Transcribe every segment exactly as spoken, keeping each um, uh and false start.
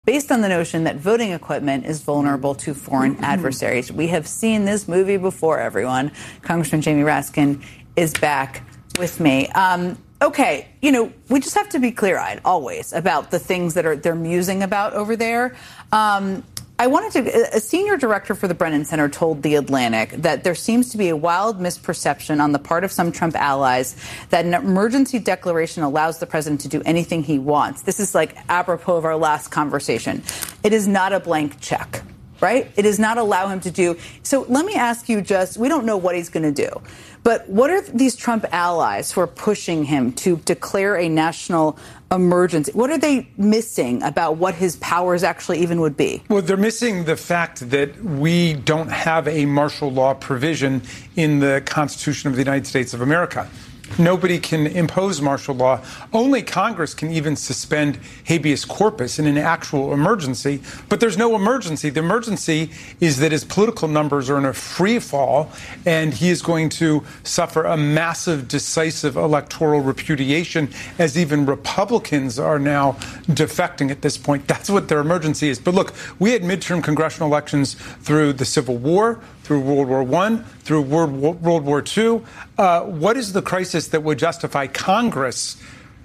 based on the notion that voting equipment is vulnerable to foreign adversaries. We have seen this movie before, everyone. Congressman Jamie Raskin is back with me. Um, okay, you know, we just have to be clear-eyed always about the things that are they're musing about over there. Um, I wanted to, a senior director for the Brennan Center told The Atlantic that there seems to be a wild misperception on the part of some Trump allies that an emergency declaration allows the president to do anything he wants. This is like apropos of our last conversation. It is not a blank check, right? It does not allow him to do. So let me ask you just, we don't know what he's going to do, but what are these Trump allies who are pushing him to declare a national emergency? What are they missing about what his powers actually even would be? Well, they're missing the fact that we don't have a martial law provision in the Constitution of the United States of America. Nobody can impose martial law. Only Congress can even suspend habeas corpus in an actual emergency. But there's no emergency. The emergency is that his political numbers are in a free fall, and he is going to suffer a massive, decisive electoral repudiation, as even Republicans are now defecting at this point. That's what their emergency is. But look, we had midterm congressional elections through the Civil War, through World War One, through World World War Two. Uh, what is the crisis that would justify Congress,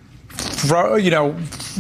for, you know,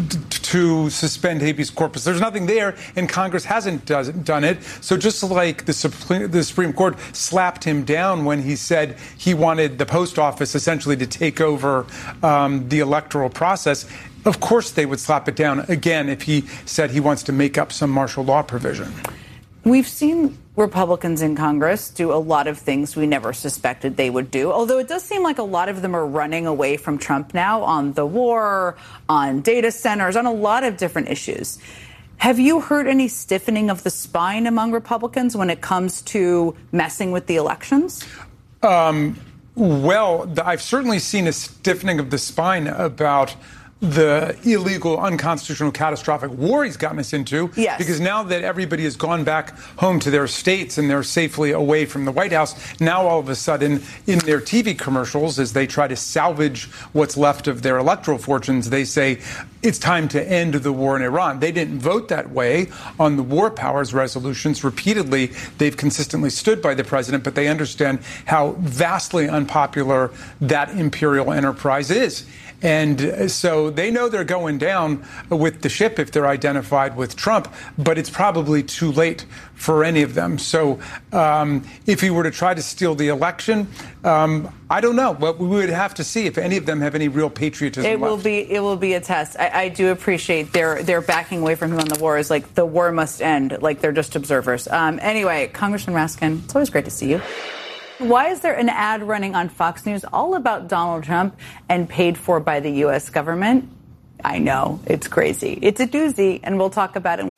to suspend habeas corpus? There's nothing there, and Congress hasn't does, done it. So just like the Supreme, the Supreme Court slapped him down when he said he wanted the post office essentially to take over um, the electoral process, of course they would slap it down again if he said he wants to make up some martial law provision. We've seen Republicans in Congress do a lot of things we never suspected they would do, although it does seem like a lot of them are running away from Trump now on the war, on data centers, on a lot of different issues. Have you heard any stiffening of the spine among Republicans when it comes to messing with the elections? Um, well, I've certainly seen a stiffening of the spine about the illegal, unconstitutional, catastrophic war he's gotten us into. Yes. Because now that everybody has gone back home to their states and they're safely away from the White House, now all of a sudden in their T V commercials, as they try to salvage what's left of their electoral fortunes, they say it's time to end the war in Iran. They didn't vote that way on the war powers resolutions. Repeatedly, they've consistently stood by the president, but they understand how vastly unpopular that imperial enterprise is. And so they know they're going down with the ship if they're identified with Trump, but it's probably too late for any of them. So um, if he were to try to steal the election, um, I don't know. But we would have to see if any of them have any real patriotism It will left. be it will be a test. I, I do appreciate their their backing away from him on the war is like the war must end, like they're just observers. Um, anyway, Congressman Raskin, it's always great to see you. Why is there an ad running on Fox News all about Donald Trump and paid for by the U S government? I know, it's crazy. It's a doozy, and we'll talk about it.